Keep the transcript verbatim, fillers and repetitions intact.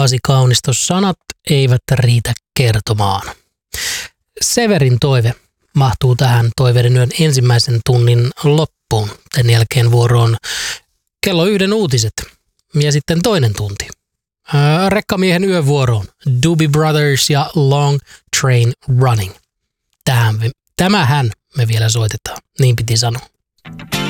Pasi Kaunisto, sanat eivät riitä kertomaan. Severin toive mahtuu tähän Toiveiden yön ensimmäisen tunnin loppuun. Sen jälkeen vuoroon kello yhden uutiset ja sitten toinen tunti. Rekkamiehen yövuoroon Doobie Brothers ja Long Train Running. Tähän, tämähän me vielä soitetaan, niin piti sanoa.